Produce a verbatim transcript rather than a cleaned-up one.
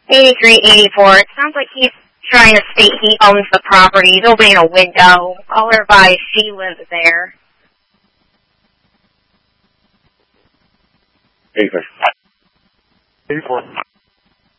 eighty-three eighty-four. It sounds like he's trying to state he owns the property. He's opening a window. Call her by she lives there. eighty-four. eighty-four.